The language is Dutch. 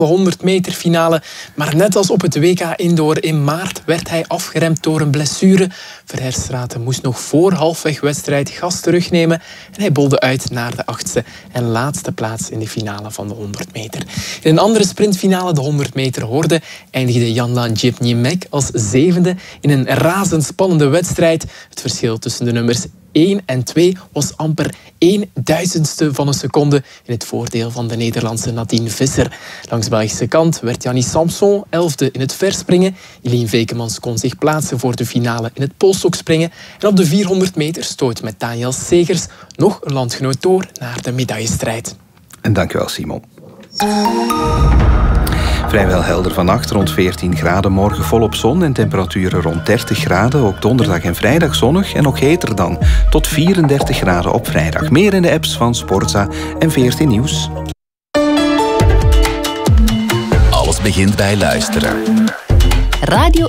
100 meter finale. Maar net als op het WK Indoor in maart werd hij afgeremd door een blessure. Verheerstraten moest nog voor halfweg wedstrijd gas terugnemen. En hij bolde uit naar de 8e en laatste plaats in de finale van de 100 meter. In een andere sprintfinale, de 100 meter horde, eindigde Janla Djepnimek als 7e in een razendspannende wedstrijd. Het verschil tussen de nummers 1 en 2 was amper 1/1000ste van een seconde in het voordeel van de Nederlandse Nadine Visser. Langs de Belgische kant werd Jannie Samson 11e in het verspringen. Eline Vekemans kon zich plaatsen voor de finale in het polstokspringen. En op de 400 meter stoot met Daniel Segers nog een landgenoot door naar de medaillestrijd. En dankjewel, Simon. Vrijwel helder vannacht, rond 14 graden. Morgen volop zon en temperaturen rond 30 graden. Ook donderdag en vrijdag zonnig en nog heter dan. Tot 34 graden op vrijdag. Meer in de apps van Sportza en VRT Nieuws. Alles begint bij luisteren. Radio